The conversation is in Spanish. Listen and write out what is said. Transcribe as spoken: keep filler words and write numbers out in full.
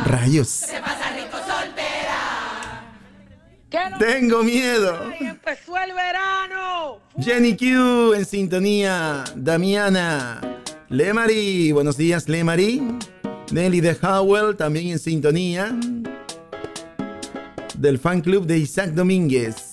Rayos. ¿Qué pasa, rico soltera? ¿Qué no? Tengo miedo. ¡Ay, empezó el verano! Jenny Q en sintonía. Damiana. Lemary. Buenos días, Lemary. Nelly de Howell también en sintonía. Del fan club de Isaac Domínguez.